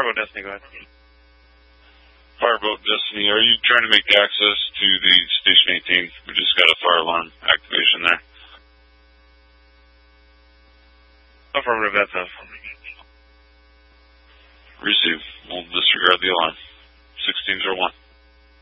Fireboat Destiny, go ahead. Fireboat Destiny, are you trying to make access to the Station 18? We just got a fire alarm activation there. Affirmative, that's us. Receive. We'll disregard the alarm. 1601.